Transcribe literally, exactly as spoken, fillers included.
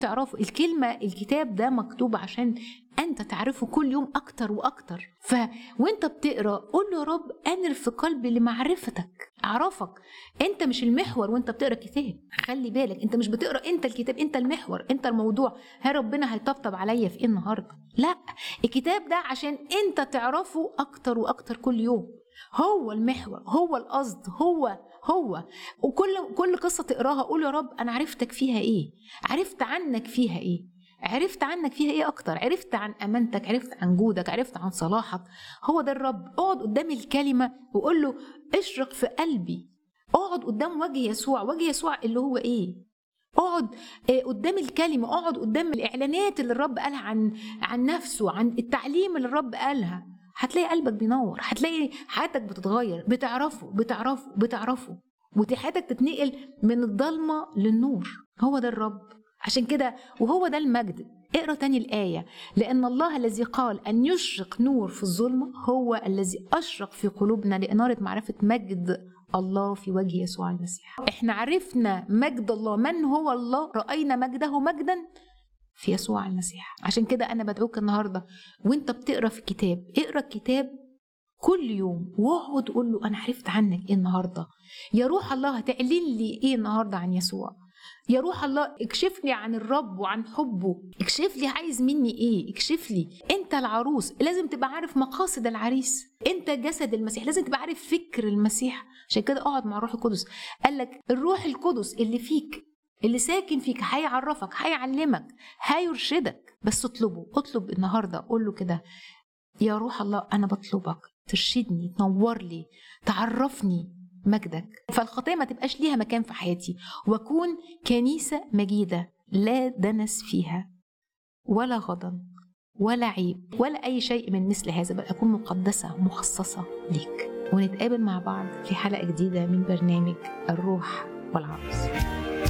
تعرفوا الكلمة، الكتاب ده مكتوب عشان أنت تعرفه كل يوم أكتر وأكتر. ف وأنت بتقرأ قول له يا رب أنر في قلبي لمعرفتك، أعرفك. أنت مش المحور وأنت بتقرأ كتاب، خلي بالك أنت مش بتقرأ أنت الكتاب، أنت المحور، أنت الموضوع. ها ربنا هيطبطب عليا في إيه النهاردة؟ لا، الكتاب ده عشان أنت تعرفه أكتر وأكتر كل يوم. هو المحور، هو القصد، هو هو وكل كل قصة تقراها قول يا رب أنا عرفتك فيها إيه، عرفت عنك فيها إيه، عرفت عنك فيها إيه أكتر، عرفت عن أمانتك، عرفت عن جودك، عرفت عن صلاحك. هو ده الرب. اقعد قدام الكلمة وقول له اشرق في قلبي. اقعد قدام وجه يسوع، وجه يسوع اللي هو إيه؟ اقعد قدام الكلمة، اقعد قدام الإعلانات اللي الرب قالها عن عن نفسه، عن التعليم اللي الرب قالها. هتلاقي قلبك بينور، هتلاقي حياتك بتتغير، بتعرفه بتعرفه بتعرفه وحياتك تتنقل من الضلمة للنور. هو ده الرب. عشان كده وهو ده المجد. اقرأ تاني الآية: لأن الله الذي قال أن يشرق نور في الظلمة هو الذي أشرق في قلوبنا لإنارة معرفة مجد الله في وجه يسوع المسيح. احنا عرفنا مجد الله، من هو الله، رأينا مجده مجدا في يسوع المسيح. عشان كده أنا بدعوك النهاردة وانت بتقرأ في الكتاب، اقرأ الكتاب كل يوم واقعد قول له أنا عرفت عنك إيه النهاردة. يا روح الله هتعلن لي إيه النهاردة عن يسوع. يا روح الله اكشف لي عن الرب وعن حبه، اكشف لي عايز مني ايه، اكشف لي. انت العروس لازم تبقى عارف مقاصد العريس، انت جسد المسيح لازم تبقى عارف فكر المسيح. عشان كده اقعد مع الروح القدس. قال لك الروح القدس اللي فيك، اللي ساكن فيك، هيعرفك، هيعلمك، هيرشدك. بس اطلبه، اطلب النهارده قول له كده: يا روح الله انا بطلبك ترشدني، تنور لي، تعرفني مجدك. فالخطية ما تبقاش ليها مكان في حياتي، وأكون كنيسة مجيدة لا دنس فيها ولا غضن ولا عيب ولا أي شيء من مثل هذا، بل أكون مقدسة مخصصة ليك. ونتقابل مع بعض في حلقة جديدة من برنامج الروح والعروس.